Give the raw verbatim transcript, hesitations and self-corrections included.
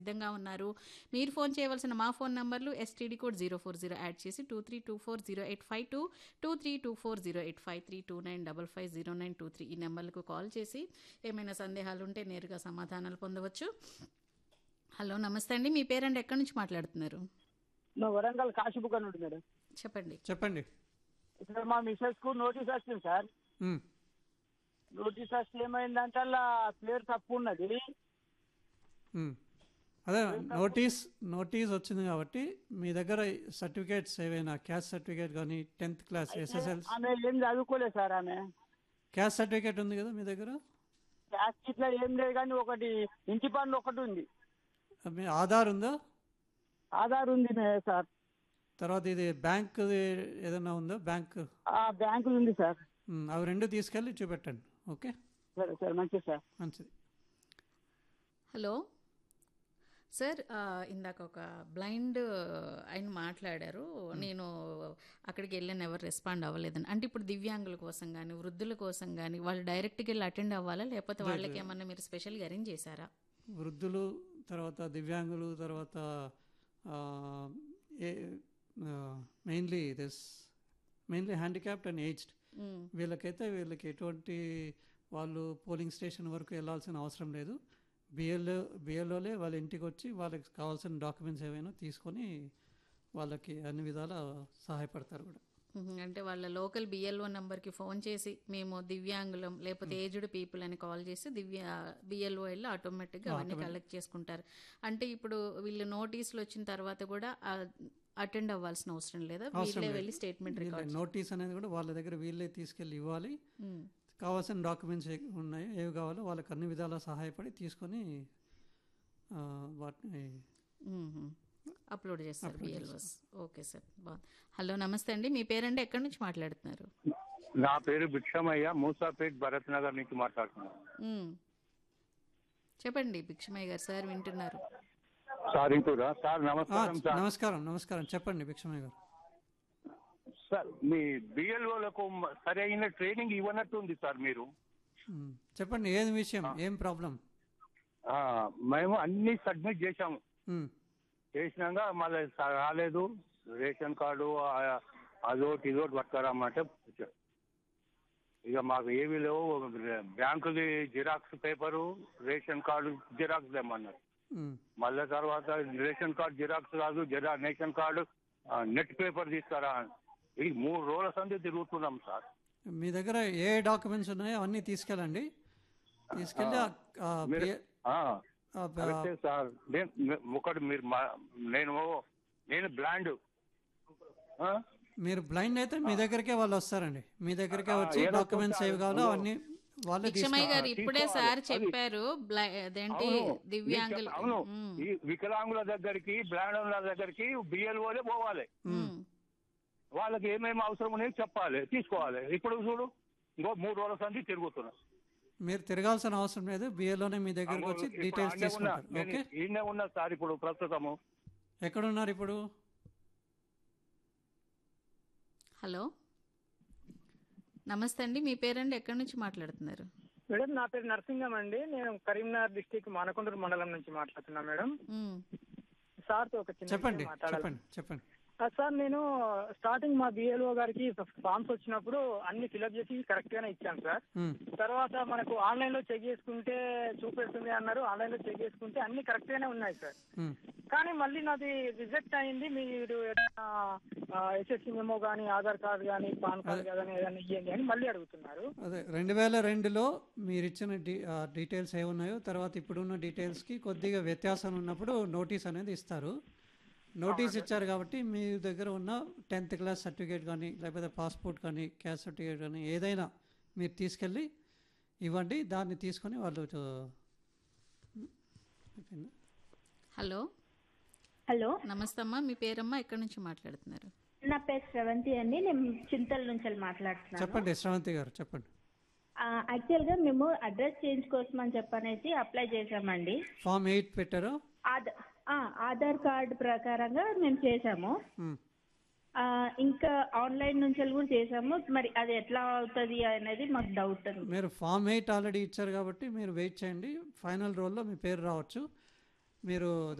సిద్ధంగా ఉన్నారు. మీరు ఫోన్ చేయవలసిన మా ఫోన్ నంబర్లు STD code zero four zero add చేసి two three two four zero eight five two two three two four zero eight five three two nine double five zero nine two three ఈ నెంబర్లకు call చేసి ఏమైనా సందేహాలు ఉంటే నేరుగా సమాధానాలు పొందవచ్చు. హలో నమస్తే అండి, మీ పేరండి, ఎక్కడి నుంచి మాట్లాడుతున్నారు? మా వరంగల్ కాశీబుక్ అని ఉంటుంది మేడం. చెప్పండి. చెప్పండి. ఇక్కడ మా మిసెస్ కు నోటీస్ వచ్చింది సార్. ఉమ్, నోటీస్ వస్తే ఏమైందంటే అలా పేరు తప్పు ఉన్నది. ఉమ్. అదే నోటీస్ నోటీస్ వచ్చింది కాబట్టి మీ దగ్గర సర్టిఫికేట్స్ ఏవైనా క్యాస్ట్ సర్టిఫికేట్ కానీ టెన్త్ క్లాస్ ఎస్ఎస్ఎల్ ఆమె ఏం చదువుకోలేదు సార్. ఆమె క్యాస్ట్ సర్టిఫికేట్ ఉంది కదా మీ దగ్గర? క్యాస్ట్ ఇట్లా ఏం లేదు కానీ ఒకటి ఇంటి పన్ను ఒకటి ఉంది. మీ ఆధార్ ఉందా? ఆధార్ ఉంది మే- సార్. తర్వాత ఇది బ్యాంక్ ఏదైనా ఉందా? బ్యాంక్ ఆ బ్యాంకులు ఉంది సార్. ఉమ్, అవి రెండు తీసుకెళ్ళి చూపెట్టండి. ఓకే, సరే సార్, మంచిది సార్. మంచిది. హలో సార్, ఆ, ఇందాక ఒక బ్లైండ్ ఆయన మాట్లాడారు. నేను అక్కడికి వెళ్ళాను, ఎవరు రెస్పాండ్ అవ్వలేదని. అంటే ఇప్పుడు దివ్యాంగుల కోసం కానీ వృద్ధుల కోసం కానీ వాళ్ళు డైరెక్ట్గా వెళ్ళి అటెండ్ అవ్వాలా, లేకపోతే వాళ్ళకి ఏమన్నా మీరు స్పెషల్గా అరేంజ్ చేశారా? వృద్ధులు, తర్వాత దివ్యాంగులు, తర్వాత mainly this mainly handicapped and aged మ్మ్. వీళ్ళకైతే వీళ్ళకి ఎటువంటి వాళ్ళు పోలింగ్ స్టేషన్ వరకు వెళ్ళాల్సిన అవసరం లేదు. బిఎల్ఓ బిఎల్ఓలే వాళ్ళ ఇంటికి వచ్చి వాళ్ళకి కావాల్సిన డాక్యుమెంట్స్ ఏవైనా తీసుకొని వాళ్ళకి అన్ని విధాలా సహాయపడతారు కూడా. మ్మ్. అంటే వాళ్ళ లోకల్ బిఎల్ఓ నంబర్కి ఫోన్ చేసి మేము దివ్యాంగులం లేకపోతే ఏజ్డ్ పీపుల్ అని కాల్ చేసి దివ్య బిఎల్ఓ వెళ్ళి ఆటోమేటిక్గా అవన్నీ కలెక్ట్ చేసుకుంటారు. అంటే ఇప్పుడు వీళ్ళు నోటీసులు వచ్చిన తర్వాత కూడా అటెండ్ అవ్వాల్సిన అవసరం లేదా? వీళ్ళే వెళ్ళి స్టేట్మెంట్ రికార్డ్ నోటీస్ అనేది కూడా వాళ్ళ దగ్గర వీళ్ళే తీసుకెళ్ళి ఇవ్వాలి. మ్మ్. కావాల్సిన డాక్యుమెంట్స్ ఏ ఉన్నాయో ఏవి కావాలో వాళ్ళకి అన్ని విధాలా సహాయపడి తీసుకొని ఆ, వాటిని మ్మ్. అప్లోడ్ చేస్తారు బిఎల్ఓస్. ఓకే సార్, బాగుంది. హలో నమస్తే అండి, మీ పేరండి, ఎక్కడి నుంచి మాట్లాడుతున్నారు? నా పేరు భిక్షమయ్య, మూసాపేట్ భరత్ నగర్ నుంచి మాట్లాడుతున్నాను. మ్మ్. చెప్పండి భిక్షమయ్య గారు, సార్ వింటున్నారు. Sir ఇంటూరా sir? ఆ, నమస్కారం సార్. నమస్కారం నమస్కారం చెప్పండి భిక్షమయ్య గారు. సార్ మీ బిఎల్ఓలకు సరైన ట్రైనింగ్ ఇవ్వనట్టుంది సార్ మీరు. ఉమ్, చెప్పండి ఏది విషయం, ఏం ప్రాబ్లం? ఆ, మేము అన్ని సబ్మిట్ చేశాము. ఉమ్, చేసినాక మళ్ళీ స- రాలేదు. రేషన్ కార్డు ఆ- అదోటి ఇదోటి పట్టుకురామంటే ఇక మాకు ఏమీ లేవు. బ్యాంకుది xerox paper, ration card xerox తెమ్మన్నారు. ఉమ్, మళ్ళీ తర్వాత రేషన్ కార్డు జిరాక్స్ కాదు, జరా రేషన్ కార్డు ఆ, నెట్ పేపర్ తీసుకురా. ఇది మూడు రోజుల సంది తిరుగుతున్నాం సార్. మీ దగ్గర ఏ డాక్యుమెంట్స్ ఉన్నాయో అవన్నీ తీసుకెళ్ళండి. తీసుకెళ్ళి ఆ- ఆ మీరు పే- ఆ, ఆ పే- కరెక్టే సార్. నేను ఒకటి మీరు మా- నేను నేను బ్లాండ్ మీరు బ్లైండ్ అయితే మీ దగ్గరికే వాళ్ళు వస్తారండి. మీ దగ్గరికే వచ్చి ఏదో డాక్యుమెంట్స్ కొంత ఏవి కావాలో అందులో అవన్నీ వాళ్ళే భిక్షమయ్య తీసుకెళ్ళి గారు ఇప్పుడే తీసుకోవాలి. సార్ అది- చెప్పారు బ్లై- అదేంటి అవును దివ్యాంగులు. మీకు అవును మ్మ్. ఈ వికలాంగుల దగ్గరికి, బ్లాండ్ దగ్గరికి బిఎల్ఓలే పోవాలి. మ్మ్. వాళ్ళకి ఏమేమి అవసరం ఉన్నాయో చెప్పాలి, తీసుకోవాలి. ఇప్పుడు చూడు ఇంకో మూడు రోజుల సంది తిరుగుతున్నా. మీరు తిరగాల్సిన అవసరం లేదు. బిఏలోనే మీ దగ్గరకు వచ్చి ఇప్పుడు డీటెయిల్స్ ఆడనే ఉన్నా, తీసుకుంటారు. నేను ఓకే, ఈయనే ఉన్నా సార్ ఇప్పుడు ప్రస్తుతము. ఎక్కడున్నారు ఇప్పుడు? హలో నమస్తే అండి, మీ పేరండి, ఎక్కడి నుంచి మాట్లాడుతున్నారు? మేడం నా పేరు నరసింగం అండి. నేను కరీంనగర్ డిస్టిక్ మానకొండూరు మండలం నుంచి మాట్లాడుతున్నా మేడం. మ్మ్. సార్తో ఒక చిన్న చెప్పండి విషయం మాట్లాడాలి. చెప్పండి చెప్పండి. ఆ, సార్ నేను స్టార్టింగ్ మా బిఎల్ఓ గారికి ఫామ్స్ వచ్చినప్పుడు అన్ని ఫిలప్ చేసి కరెక్ట్ గానే ఇచ్చాను సార్. ఉమ్, తర్వాత మనకు ఆన్లైన్ లో చెక్ చేసుకుంటే చూపెడుతుంది అన్నారు. ఆన్లైన్ లో చెక్ చేసుకుంటే అన్ని కరెక్ట్ గానే ఉన్నాయి సార్. ఉమ్. కానీ మళ్ళీ నాది రిజెక్ట్ అయింది. మీరు ఎస్ఎస్సి మెమో కానీ, ఆధార్ కార్డు కానీ, పాన్ కార్డు కానీ ఏదైనా ఇవ్వండి అని మళ్ళీ అడుగుతున్నారు. అదే రెండు వేల రెండులో మీరు ఇచ్చిన డీ ఆ డీటెయిల్స్ ఏమున్నాయో తర్వాత ఇప్పుడున్న డీటెయిల్స్కి కొద్దిగా వ్యత్యాసం ఉన్నప్పుడు నోటీస్ అనేది ఇస్తారు. నోటీస్ ఇచ్చారు కాబట్టి మీ దగ్గర ఉన్న టెన్త్ క్లాస్ సర్టిఫికేట్ కానీ లేకపోతే పాస్పోర్ట్ కానీ క్యాస్ట్ సర్టిఫికేట్ కానీ ఏదైనా మీరు తీసుకెళ్ళి ఇవ్వండి. దాన్ని తీసుకొని వాళ్ళు చూ- అయిపోయిందా? హలో హలో, నమస్తే అమ్మా, మీ పేరమ్మా, ఎక్కడి నుంచి మాట్లాడుతున్నారు? నా పేరు శ్రవంతి అండి. నేను చింతల నుంచి మాట్లాడుతున్నాను. చెప్పండి శ్రవంతి గారు చెప్పండి. ఆ, యాక్చువల్గా మేము అడ్రస్ చేంజ్ కోసం అని చెప్పనేసి అప్లై చేశామండి. ఫామ్ ఎయిట్ పెట్టారు. ఆధార్ ఆ, ఆధార్ కార్డు ప్రకారంగా మేము చేశాము. ఉమ్, ఆ, ఇంకా ఆన్లైన్ నుంచి కూడా చేశాము. మరి అది ఎట్లా అవుతుంది అనేది మాకు డౌట్ ఉంది. మీరు ఫామ్ ఎయిట్ ఆల్రెడీ ఇచ్చారు కాబట్టి మీరు వెయిట్ చేయండి. ఫైనల్ రోల్లో మీ పేరు రావచ్చు. మీరు